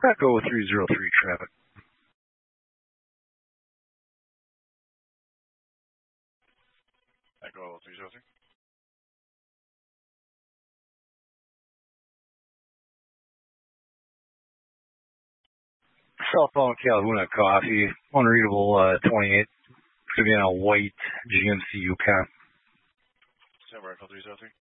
Echo 303 traffic. Echo 303. Cell phone Calhoun Coffee, unreadable 28. Could be in a white GMC Yukon. Echo 303.